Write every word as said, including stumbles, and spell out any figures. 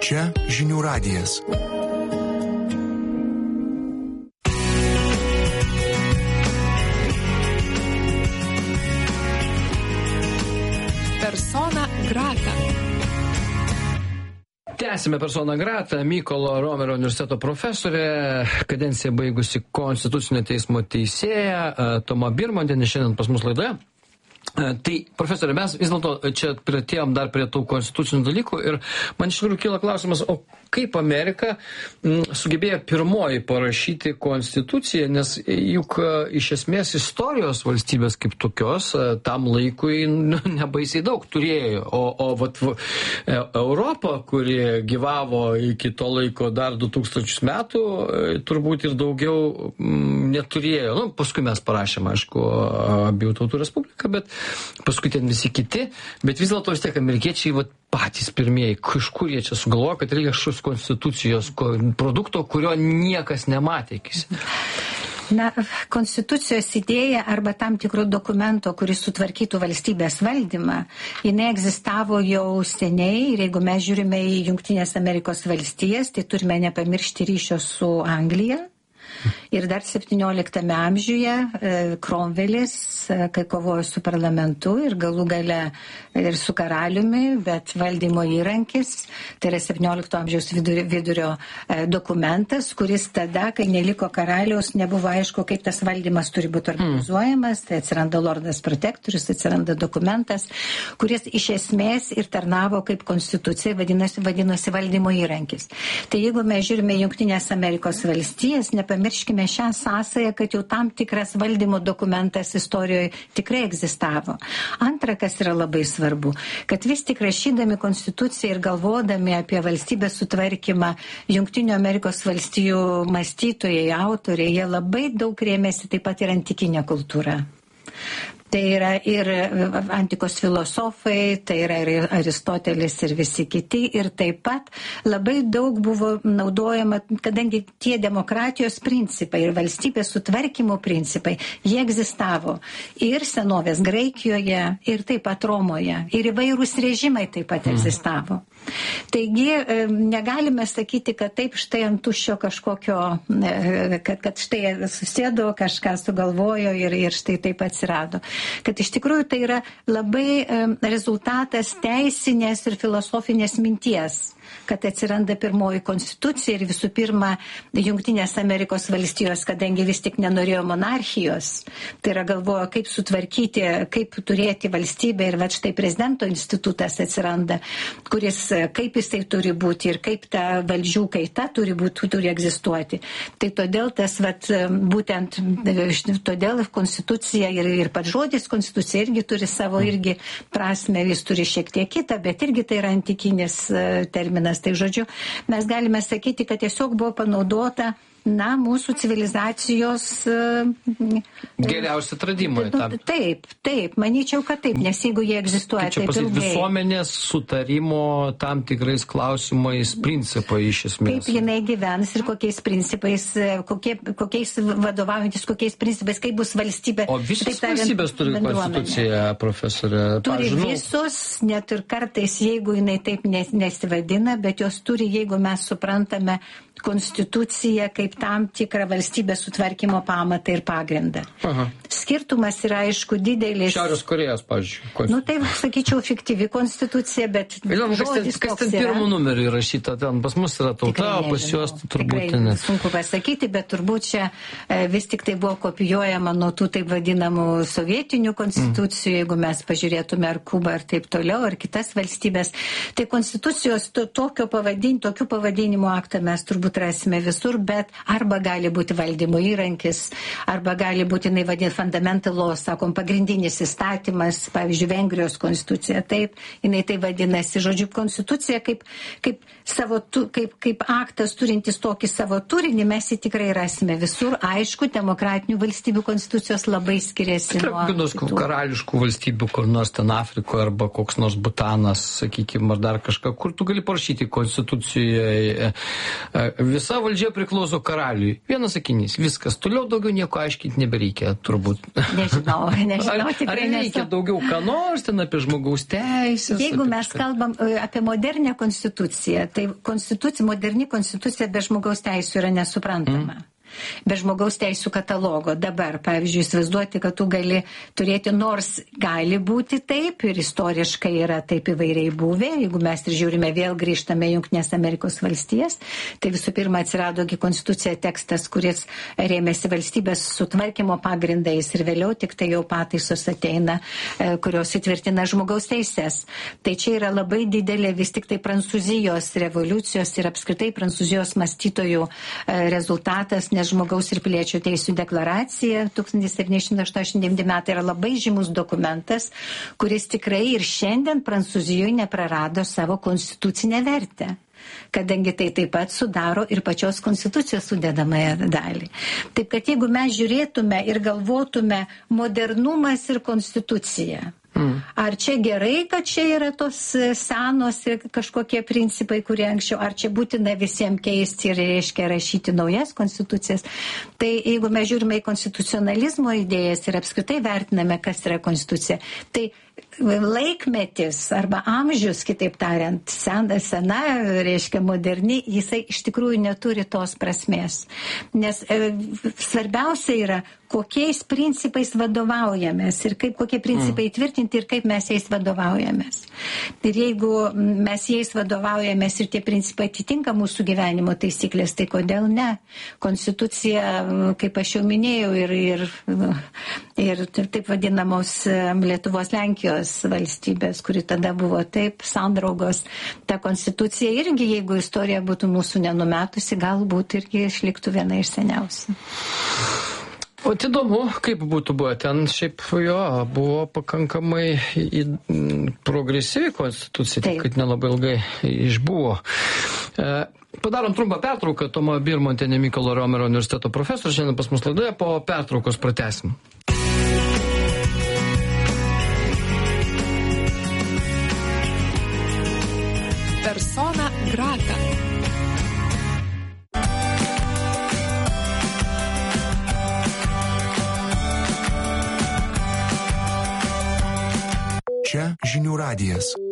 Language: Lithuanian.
Čia žinių radijas. Persona grata. Tęsime persona grata. Mykolo Romerio universiteto profesorė, kadenciją baigusi Konstitucinio teismo teisėja Toma Birmontienė šiandien pas mus laidoje. Tai, profesorė, mes vis dėlto čia pritėjom dar prie tų konstitucinių dalykų ir man iš tikrųjų kyla klausimas, o kaip Amerika m, sugebėjo pirmoji parašyti konstituciją, nes juk iš esmės istorijos valstybės kaip tokios tam laikui nu, nebaisiai daug turėjo, o, o vat, Europa, kuri gyvavo iki to laiko dar du tūkstančius metų, turbūt ir daugiau m, neturėjo. Nu, paskui mes parašėm, aišku, abiejų tautų respubliką, bet paskui ten visi kiti, bet vis dėlto vis tiek amerikiečiai vat, patys pirmieji, kažkur jie čia sugalvojo, kad reikia šios konstitucijos produkto, kurio niekas nematė iki. Na, konstitucijos idėja arba tam tikro dokumento, kuris sutvarkytų valstybės valdymą, jinai egzistavo jau seniai ir jeigu mes žiūrime į Jungtinės Amerikos valstijas, tai turime nepamiršti ryšio su Anglija. Ir dar septynioliktame amžiuje Cromwellis, kai kovojo su parlamentu ir galų gale ir su karaliumi, bet valdymo įrankis, tai yra septyniolikto amžiaus vidurio, vidurio dokumentas, kuris tada, kai neliko karaliaus, nebuvo aišku, kaip tas valdymas turi būti organizuojamas, tai atsiranda Lordas Protektorius, atsiranda dokumentas, kuris iš esmės ir tarnavo kaip konstitucija, vadinosi, vadinosi valdymo įrankis. Tai jeigu mes žiūrime Jungtinės Amerikos valstijas, nepamirškime Pamirškime šią sąsają, kad jau tam tikras valdymo dokumentas istorijoje tikrai egzistavo. Antra, kas yra labai svarbu, kad vis tik rašydami konstituciją ir galvodami apie valstybės sutvarkymą, Jungtinių Amerikos valstijų mąstytojai, autoriai, jie labai daug rėmėsi taip pat ir antikinę kultūrą. Tai yra ir antikos filosofai, tai yra ir Aristotelis ir visi kiti. Ir taip pat labai daug buvo naudojama, kadangi tie demokratijos principai ir valstybės sutvarkymo principai, jie egzistavo ir senovės Graikijoje, ir taip pat Romoje. Ir įvairūs režimai taip pat egzistavo. Taigi negalime sakyti, kad taip štai ant tuščio kažkokio, kad, kad štai susėdo, kažką sugalvojo ir, ir štai taip atsirado. Kad iš tikrųjų tai yra labai rezultatas teisinės ir filosofinės minties, kad atsiranda pirmoji konstitucija ir visų pirma Jungtinės Amerikos valstijos, kadangi vis tik nenorėjo monarchijos, tai yra galvojo, kaip sutvarkyti, kaip turėti valstybę ir va štai prezidento institutas atsiranda, kuris kaip jisai turi būti ir kaip ta valdžių kaita turi būti, turi egzistuoti. Tai todėl tas, vat, būtent todėl konstitucija ir, ir pats žodis konstitucija irgi turi savo irgi prasme, jis turi šiek tiek kitą, bet irgi tai yra antikinis terminas. Tai žodžiu, mes galime sakyti, kad tiesiog buvo panaudota na, mūsų civilizacijos geriausi atradimai. Tam. Taip, taip, manyčiau, kad taip, nes jeigu jie egzistuoja taip ilgai. Visuomenės sutarimo tam tikrais klausimais principai iš esmės. Kaip jinai gyvens ir kokiais principais, kokie, kokiais vadovaujantis, kokiais principais, kaip bus valstybė. O visos valstybės turi konstituciją, profesorė? Turi Pažinau. visos, net ir kartais, jeigu jinai taip nesivadina, bet jos turi, jeigu mes suprantame konstituciją kaip tam tikrą valstybės sutvarkymo pamatą ir pagrindą. Aha. Skirtumas yra, aišku, didelis. Šiaurės Korėjos, pavyzdžiui. Nu, tai, sakyčiau, fiktyvi konstitucija, bet Įdomu, žodis kas ten pirmų numerių įrašyta, ten pas mus yra tauta, o pas juos turbūt tikrai, sunku pasakyti, bet turbūt čia e, vis tik tai buvo kopijuojama nuo tų taip vadinamų sovietinių konstitucijų, mm. jeigu mes pažiūrėtume ar Kubą, ar taip toliau, ar kitas valstybės. Tai konstitucijos to, tokio pavadin, tokių pavadinimo aktą mes turbūt rasime visur, bet arba gali būti valdymo įrankis, arba gali būti, jinai vadinasi, fundamental law, sakom, pagrindinis įstatymas, pavyzdžiui, Vengrijos konstitucija, taip, jinai tai vadinasi, žodžiu, konstitucija kaip, kaip, savo, kaip, kaip aktas turintis tokį savo turinį, mes jį tikrai rasime visur. Aišku, demokratinių valstybių konstitucijos labai skiriasi nuo kitų. Karališkų valstybių, kur nors ten Afrikoje, arba koks nors Butanas, sakykime, ar dar kažką, kur tu gali parašyti konstitucijoje. Visa valdžia priklauso karaliui. Vienas sakinys, viskas. Toliau daugiau nieko aiškinti nebereikia, turbūt. Nežinau, nežinau, ar, tikrai ar reikia nesu. daugiau ką nors ten apie žmogaus teisės? Jeigu mes kalbam apie modernę konstituciją, tai konstitucija, moderni konstitucija be žmogaus teisų yra nesuprantama. Mm. Be žmogaus teisų katalogo. Dabar, pavyzdžiui, įsivaizduoti, kad tu gali turėti, nors gali būti taip, ir istoriškai yra taip įvairiai buvę, jeigu mes ir žiūrime, vėl grįžtame į Jungtinės Amerikos valstijas, tai visų pirma atsiradogi konstitucija tekstas, kuris rėmėsi valstybės sutvarkymo pagrindais ir vėliau tik tai jau pataisos ateina, kurios įtvirtina žmogaus teises. Tai čia yra labai didelė vis tik tai Prancūzijos revoliucijos ir apskritai Prancūzijos mąstytojų rezultatas, nes žmogaus ir piliečių teisų deklaracija tūkstantis septyni šimtai aštuoniasdešimt devinti metai yra labai žymus dokumentas, kuris tikrai ir šiandien Prancūzijoje neprarado savo konstitucinę vertę, kadangi tai taip pat sudaro ir pačios konstitucijos sudedamąją dalį. Taip kad jeigu mes žiūrėtume ir galvotume modernumas ir konstitucija, Mm. Ar čia gerai, kad čia yra tos senos ir kažkokie principai, kurie anksčiau, ar čia būtina visiems keisti ir reiškia rašyti naujas konstitucijas. Tai jeigu mes žiūrime į konstitucionalizmo idėjas ir apskritai vertiname, kas yra konstitucija, tai laikmetis arba amžius, kitaip tariant, sena, sena, reiškia moderni, jisai iš tikrųjų neturi tos prasmės. Nes e, svarbiausia yra, kokiais principais vadovaujamės ir kaip kokie principai įtvirtinti ir kaip mes jais vadovaujamės. Ir jeigu mes jais vadovaujamės ir tie principai atitinka mūsų gyvenimo taisyklės, tai kodėl ne? Konstitucija, kaip aš jau minėjau, ir, ir, ir taip vadinamos Lietuvos Lenkijos valstybės, kuri tada buvo taip sandraugos, ta konstitucija irgi, jeigu istorija būtų mūsų nenumetusi, galbūt irgi išliktų viena iš seniausių. O įdomu, kaip būtų buvo ten, šiaip jo, buvo pakankamai į, progresyvi konstitucija, taip, kad nelabai ilgai išbuvo. E, padarom trumpą pertrauką, Toma Birmontienė, Mykolo Romerio universiteto profesorius, šiandien pas mus laidoje, po pertraukos pratęsim. Persona grata. Čia Žinių radijas.